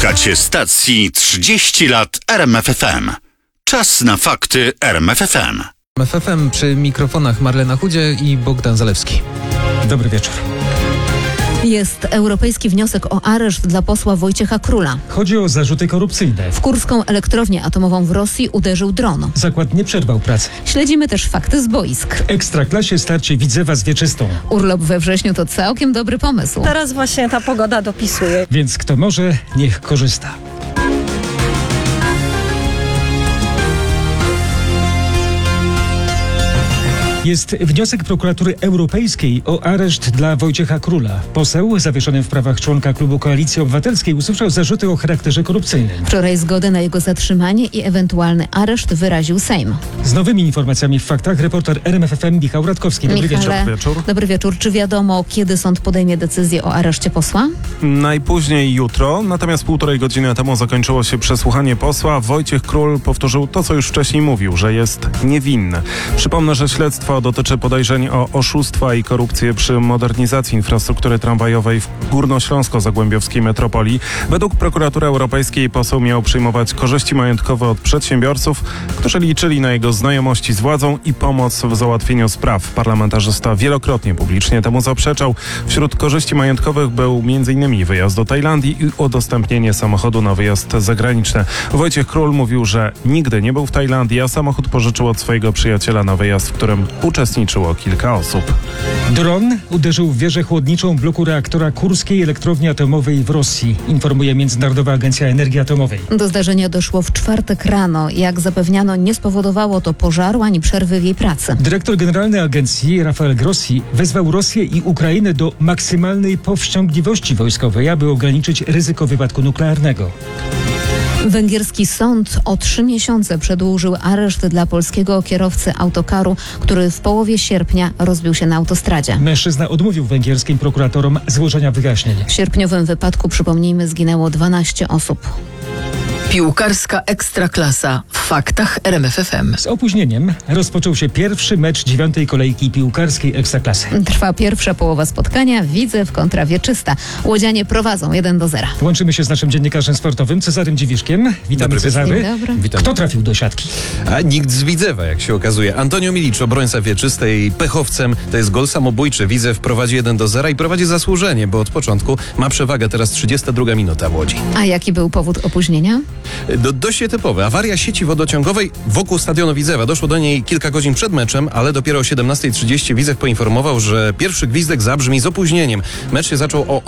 Słuchacie stacji 30 lat RMFFM. Czas na fakty RMFFM. RMFFM przy mikrofonach Marlena Chudzie i Bogdan Zalewski. Dobry wieczór. Jest europejski wniosek o areszt dla posła Wojciecha Króla. Chodzi o zarzuty korupcyjne. W kurską elektrownię atomową w Rosji uderzył dron. Zakład nie przerwał pracy. Śledzimy też fakty z boisk. W Ekstraklasie starcie Widzewa z Wieczystą. Urlop we wrześniu to całkiem dobry pomysł. Teraz właśnie ta pogoda dopisuje. Więc kto może, niech korzysta. Jest wniosek prokuratury europejskiej o areszt dla Wojciecha Króla. Poseł, zawieszony w prawach członka klubu Koalicji Obywatelskiej, usłyszał zarzuty o charakterze korupcyjnym. Wczoraj zgodę na jego zatrzymanie i ewentualny areszt wyraził Sejm. Z nowymi informacjami w faktach reporter RMFFM Michał Radkowski. Dobry wieczór. Dobry wieczór. Czy wiadomo, kiedy sąd podejmie decyzję o areszcie posła? Najpóźniej jutro, natomiast 1,5 godziny temu zakończyło się przesłuchanie posła. Wojciech Król powtórzył to, co już wcześniej mówił, że jest niewinny. Przypomnę, że śledztwo dotyczy podejrzeń o oszustwa i korupcję przy modernizacji infrastruktury tramwajowej w górnośląsko-zagłębiowskiej metropolii. Według prokuratury europejskiej poseł miał przyjmować korzyści majątkowe od przedsiębiorców, którzy liczyli na jego znajomości z władzą i pomoc w załatwieniu spraw. Parlamentarzysta wielokrotnie publicznie temu zaprzeczał. Wśród korzyści majątkowych był m.in. wyjazd do Tajlandii i udostępnienie samochodu na wyjazd zagraniczny. Wojciech Król mówił, że nigdy nie był w Tajlandii, a samochód pożyczył od swojego przyjaciela na wyjazd, w którym uczestniczyło kilka osób. Dron uderzył w wieżę chłodniczą bloku reaktora Kurskiej Elektrowni Atomowej w Rosji, informuje Międzynarodowa Agencja Energii Atomowej. Do zdarzenia doszło w czwartek rano. Jak zapewniano, nie spowodowało to pożaru ani przerwy w jej pracy. Dyrektor generalny agencji Rafael Grossi wezwał Rosję i Ukrainę do maksymalnej powściągliwości wojskowej, aby ograniczyć ryzyko wypadku nuklearnego. Węgierski sąd o 3 miesiące przedłużył areszt dla polskiego kierowcy autokaru, który w połowie sierpnia rozbił się na autostradzie. Mężczyzna odmówił węgierskim prokuratorom złożenia wyjaśnień. W sierpniowym wypadku, przypomnijmy, zginęło 12 osób. Piłkarska Ekstraklasa w faktach RMFFM. Z opóźnieniem rozpoczął się pierwszy mecz 9. kolejki piłkarskiej Ekstraklasy. Trwa pierwsza połowa spotkania. Widzew kontra Wieczysta. Łodzianie prowadzą 1-0. Łączymy się z naszym dziennikarzem sportowym Cezarym Dziwiszkiem. Witamy, Cezary. Dzień dobry. Witam. Kto trafił do siatki? A nikt z Widzewa, jak się okazuje. Antonio Milic, obrońca Wieczystej, pechowcem. To jest gol samobójczy. Widzew prowadzi 1-0 i prowadzi zasłużenie, bo od początku ma przewagę. Teraz 32 minuta w Łodzi. A jaki był powód opóźnienia? Dość nietypowe. Awaria sieci wodociągowej wokół stadionu Widzewa. Doszło do niej kilka godzin przed meczem, ale dopiero o 17:30 Widzew poinformował, że pierwszy gwizdek zabrzmi z opóźnieniem. Mecz się zaczął o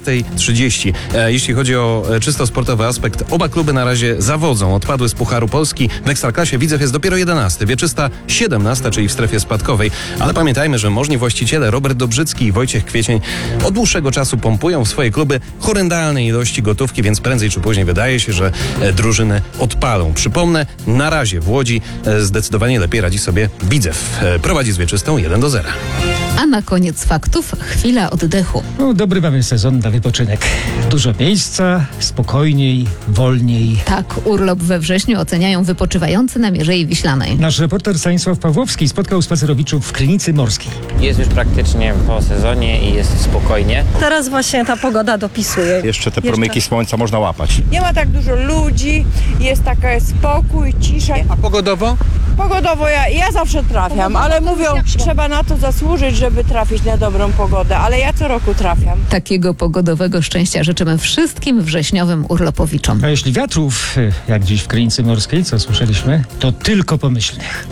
18:30. Jeśli chodzi o czysto sportowy aspekt, oba kluby na razie zawodzą. Odpadły z Pucharu Polski. W Ekstraklasie Widzew jest dopiero 11. Wieczysta 17, czyli w strefie spadkowej. Ale pamiętajmy, że możni właściciele Robert Dobrzycki i Wojciech Kwiecień od dłuższego czasu pompują w swoje kluby horrendalne ilości gotówki, więc prędzej czy później wydaje się, że drużyny odpalą. Przypomnę, na razie w Łodzi zdecydowanie lepiej radzi sobie Widzew. Prowadzi z Wieczystą 1-0. A na koniec faktów chwila oddechu. Dobry mamy sezon na wypoczynek. Dużo miejsca, spokojniej, wolniej. Tak, urlop we wrześniu oceniają wypoczywający na Mierzei Wiślanej. Nasz reporter Stanisław Pawłowski spotkał spacerowiczów w Krynicy Morskiej. Jest już praktycznie po sezonie i jest spokojnie. Teraz właśnie ta pogoda dopisuje. Jeszcze te promyki słońca można łapać. Nie ma tak dużo ludzi, jest taka spokój, cisza. A pogodowo? Pogodowo ja zawsze trafiam, ale mówią, trzeba na to zasłużyć, żeby trafić na dobrą pogodę, ale ja co roku trafiam. Takiego pogodowego szczęścia życzymy wszystkim wrześniowym urlopowiczom. A jeśli wiatrów, jak dziś w Krynicy Morskiej, co słyszeliśmy, to tylko pomyślnych.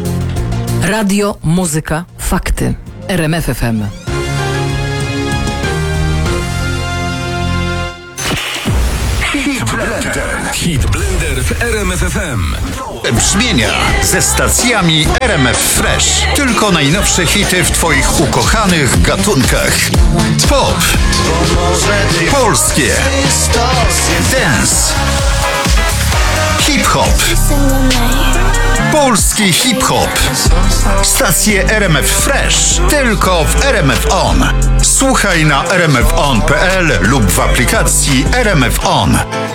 Radio, muzyka, fakty. RMFFM. Hit Blender w RMFFM. Brzmienia ze stacjami RMF Fresh. Tylko najnowsze hity w twoich ukochanych gatunkach. Pop, polskie, dance, hip-hop, polski hip-hop. Stacje RMF Fresh tylko w RMF On. Słuchaj na rmfon.pl lub w aplikacji RMF On.